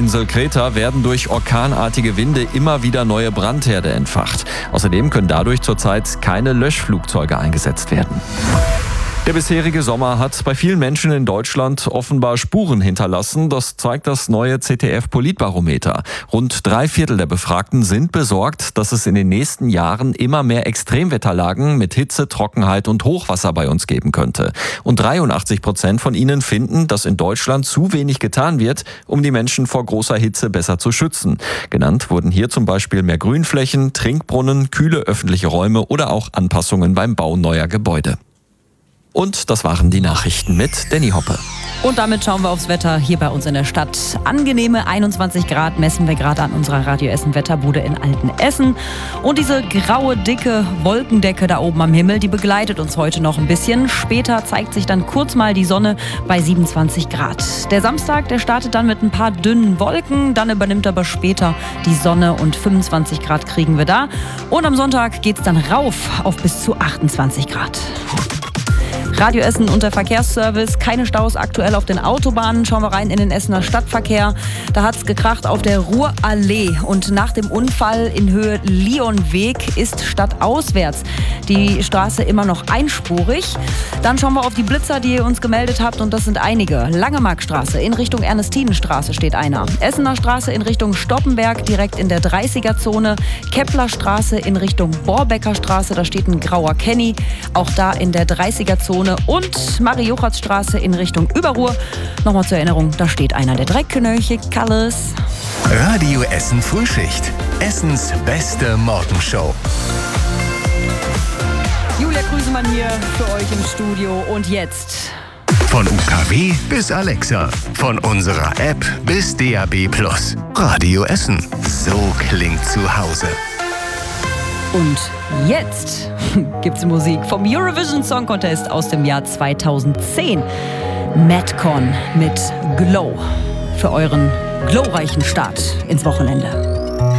Insel Kreta werden durch orkanartige Winde immer wieder neue Brandherde entfacht. Außerdem können dadurch zurzeit keine Löschflugzeuge eingesetzt werden. Der bisherige Sommer hat bei vielen Menschen in Deutschland offenbar Spuren hinterlassen. Das zeigt das neue ZDF-Politbarometer. Rund 3/4 der Befragten sind besorgt, dass es in den nächsten Jahren immer mehr Extremwetterlagen mit Hitze, Trockenheit und Hochwasser bei uns geben könnte. Und 83% von ihnen finden, dass in Deutschland zu wenig getan wird, um die Menschen vor großer Hitze besser zu schützen. Genannt wurden hier zum Beispiel mehr Grünflächen, Trinkbrunnen, kühle öffentliche Räume oder auch Anpassungen beim Bau neuer Gebäude. Und das waren die Nachrichten mit Danny Hoppe. Und damit schauen wir aufs Wetter hier bei uns in der Stadt. Angenehme 21 Grad messen wir gerade an unserer Radio Essen Wetterbude in Altenessen. Und diese graue, dicke Wolkendecke da oben am Himmel, die begleitet uns heute noch ein bisschen. Später zeigt sich dann kurz mal die Sonne bei 27 Grad. Der Samstag, der startet dann mit ein paar dünnen Wolken. Dann übernimmt aber später die Sonne und 25 Grad kriegen wir da. Und am Sonntag geht's dann rauf auf bis zu 28 Grad. Radio Essen und der Verkehrsservice. Keine Staus aktuell auf den Autobahnen. Schauen wir rein in den Essener Stadtverkehr. Da hat es gekracht auf der Ruhrallee. Und nach dem Unfall in Höhe Lionweg ist stadtauswärts die Straße immer noch einspurig. Dann schauen wir auf die Blitzer, die ihr uns gemeldet habt. Und das sind einige. Langemarkstraße in Richtung Ernestinenstraße steht einer. Essener Straße in Richtung Stoppenberg, direkt in der 30er-Zone. Keplerstraße in Richtung Borbeckerstraße, da steht ein grauer Kenny. Auch da in der 30er-Zone. Und Marie-Juchatz-Straße in Richtung Überruhr. Nochmal zur Erinnerung, da steht einer der Dreckknöche, Kalles. Radio Essen Frühschicht. Essens beste Morgenshow. Julia Krüsemann hier für euch im Studio. Und jetzt... Von UKW bis Alexa. Von unserer App bis DAB+. Radio Essen. So klingt zu Hause. Und jetzt gibt's Musik vom Eurovision Song Contest aus dem Jahr 2010. Madcon mit Glow für euren glowreichen Start ins Wochenende.